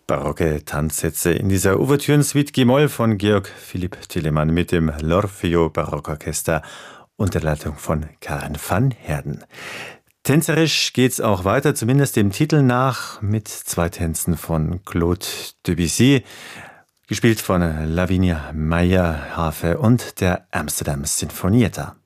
Barocke Tanzsätze in dieser Ouvertüren-Suite G-Moll von Georg Philipp Telemann mit dem L'Orfeo Barockorchester unter der Leitung von Karen van Heerden. Tänzerisch geht's auch weiter, zumindest dem Titel nach, mit 2 Tänzen von Claude Debussy, gespielt von Lavinia Meyer, Harfe und der Amsterdam Sinfonietta.